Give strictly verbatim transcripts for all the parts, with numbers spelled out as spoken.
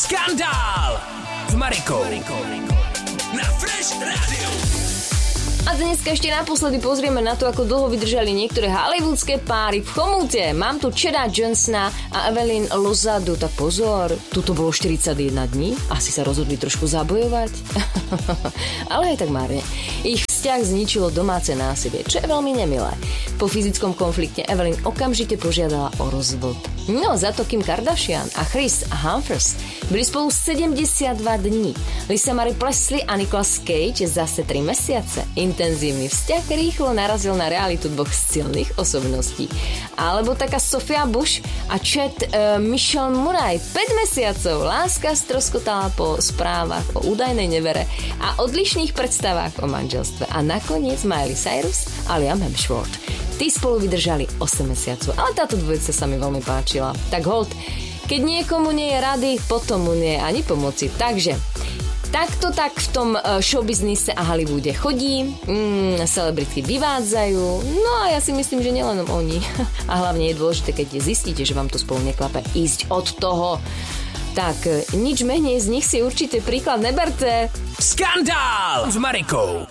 Skandál s Marikou na Fresh Radio. A dneska ešte naposledy pozrieme na to, ako dlho vydržali niektoré hollywoodske páry v chomúte. Mám tu Chada Johnsona a Evelyn Lozadu. Tak pozor, tuto bolo štyridsaťjeden dní. Asi sa rozhodli trošku zabojovať. Ale aj tak márne. Ich vzťah zničilo domáce násilie, čo je veľmi nemilé. Po fyzickom konflikte Evelyn okamžite požiadala o rozvod. No, za to Kim Kardashian a Chris Humphries byli spolu sedemdesiatdva dní. Lisa Marie Presley a Nicolas Cage zase tri mesiace. Intenzívny vzťah rýchlo narazil na realitu dvoch silných osobností. Alebo taká Sophia Bush a Chad uh, Michelle Murray. päť mesiacov. Láska stroskotala po správach o údajnej nevere a odlišných predstavách o manželstve. A nakoniec Miley Cyrus a Liam Hemsworth. Tí spolu vydržali osem mesiacov, ale táto dvojica sa mi veľmi páčila. Tak hold, keď niekomu nie je rady, potom mu nie je ani pomoci. Takže, takto tak v tom showbiznise a Hollywoode chodí, mm, celebritky vyvádzajú, no a ja si myslím, že nielen oni. A hlavne je dôležité, keď zistíte, že vám to spolu neklape, ísť od toho. Tak, nič menej z nich si určite príklad neberte. Skandál s Marikou.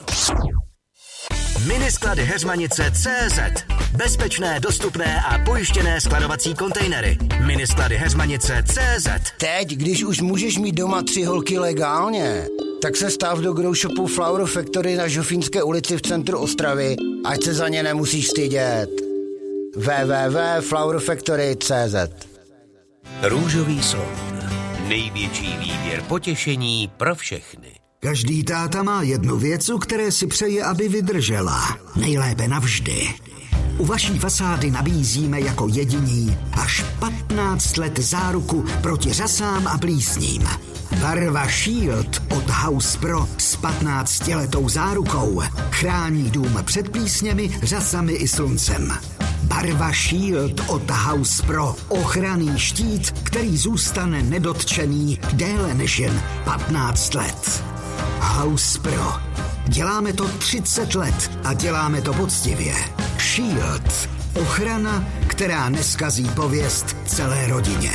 Minisklady Heřmanice tečka cé zet. Bezpečné, dostupné a pojištěné skladovací kontejnery. Minisklady Heřmanice tečka cé zet. Teď, když už můžeš mít doma tři holky legálně, tak se stav do grow shopu Flower Factory na Žofínské ulici v centru Ostravy, ať se za ně nemusíš stydět. w w w tečka flower factory tečka cé zet. Růžový soud. Největší výběr potěšení pro všechny. Každý táta má jednu věc, u které si přeje, aby vydržela. Nejlépe navždy. U vaší fasády nabízíme jako jediní až patnáct let záruku proti řasám a plísním. Barva Shield od House Pro s patnáctiletou zárukou chrání dům před plísněmi, řasami i sluncem. Barva Shield od House Pro. Ochranný štít, který zůstane nedotčený déle než jen patnáct let. House Pro. Děláme to třicet let a děláme to poctivě. Shield. Ochrana, která neskazí pověst celé rodině.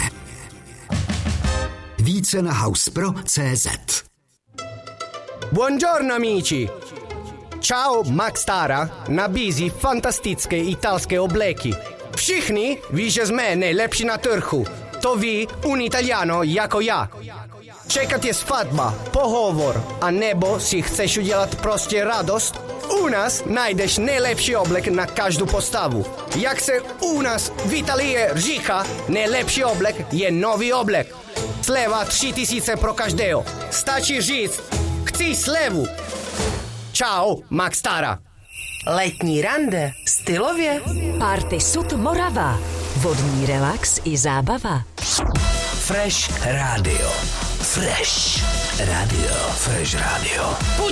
Více na housepro tečka cé zet. Buongiorno amici! Ciao, Max Tara nabízí fantastické italské obleky. Všichni ví, že jsme nejlepší na trhu. To ví un Italiano jako já. Čekat je svatba, pohovor, a nebo si chceš udělat prostě radost? U nás najdeš nejlepší oblek na každou postavu. Jak se u nás v Itálii říká, nejlepší oblek je nový oblek. Sleva tři tisíce pro každého. Stačí říct, chci slevu. Čau, Max Tara. Letní rande, stylově. Party Sud Morava. Vodní relax i zábava. Fresh Radio. Fresh Radio. Fresh Radio.